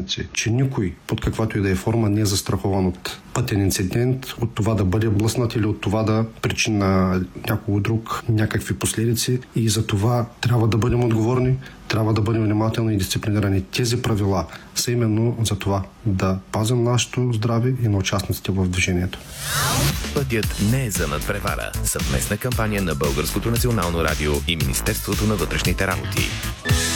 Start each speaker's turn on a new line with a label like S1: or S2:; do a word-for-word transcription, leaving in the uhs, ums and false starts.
S1: гражданите, че никой под каквато и да е форма не е застрахован от пътен инцидент, от това да бъде блъснат или от това да причини на някого друг някакви последици, и за това трябва да бъдем отговорни, трябва да бъдем внимателни и дисциплинирани. Тези правила са именно за това да пазим нашето здраве и на участниците в движението.
S2: Пътят не е за надпревара. Съвместна кампания на Българското национално радио и Министерството на вътрешните работи.